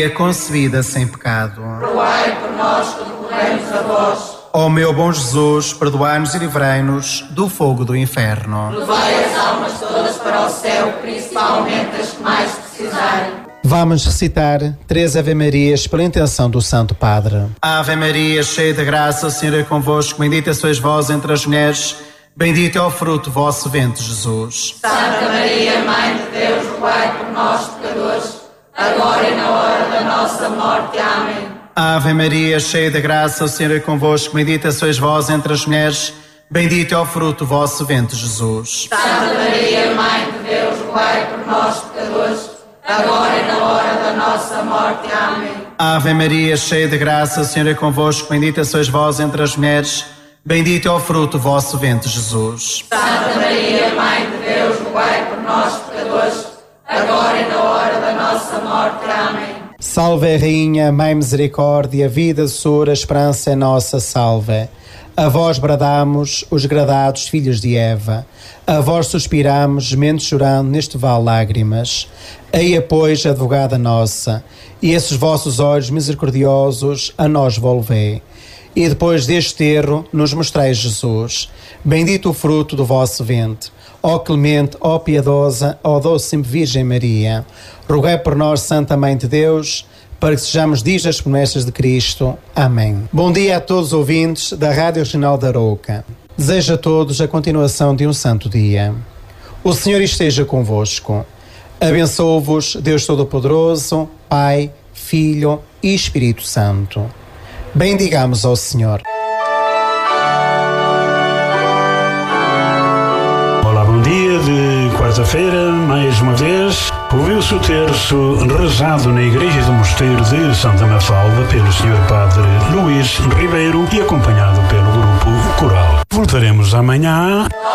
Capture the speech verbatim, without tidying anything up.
É concebida sem pecado. Rogai por nós que recorremos a vós. Ó meu bom Jesus, perdoai-nos e livrei-nos do fogo do inferno. Levai as almas todas para o céu, principalmente as que mais precisarem. Vamos recitar três Ave-Marias pela intenção do Santo Padre. Ave Maria, cheia de graça, o Senhor é convosco, bendita sois vós entre as mulheres, bendito é o fruto do vosso ventre, Jesus. Santa Maria, Mãe de Deus, rogai por nós, pecadores, agora e na hora da nossa morte. Amém. Ave Maria, cheia de graça, o Senhor é convosco, bendita sois vós entre as mulheres, bendito é o fruto do vosso ventre, Jesus. Santa Maria, Mãe de Deus, rogai por nós, pecadores, agora e na hora da nossa morte. Amém. Ave Maria, cheia de graça, o Senhor é convosco, bendita sois vós entre as mulheres, bendito é o fruto do vosso ventre, Jesus. Santa Maria, Mãe de Deus, rogai por nós, pecadores, agora e na hora da nossa morte. Amém. Salve, Rainha, Mãe Misericórdia, vida, doçura, esperança é nossa, salve. A vós bradamos, os gradados filhos de Eva. A vós suspiramos, gemendo chorando neste vale lágrimas. Eia, pois, advogada nossa, e esses vossos olhos misericordiosos a nós volvei. E depois deste terro nos mostrais Jesus. Bendito o fruto do vosso ventre. Ó clemente, ó piedosa, ó doce Virgem Maria, rogai por nós, Santa Mãe de Deus, para que sejamos dignos das promessas de Cristo. Amém. Bom dia a todos os ouvintes da Rádio Regional da Arouca. Desejo a todos a continuação de um santo dia. O Senhor esteja convosco. Abençoo-vos, Deus Todo-Poderoso, Pai, Filho e Espírito Santo. Bendigamos ao Senhor. Olá, bom dia de quarta-feira, mais uma vez. Ouviu-se o terço rezado na Igreja do Mosteiro de Santa Mafalda pelo senhor Padre Luís Ribeiro e acompanhado pelo grupo coral. Voltaremos amanhã.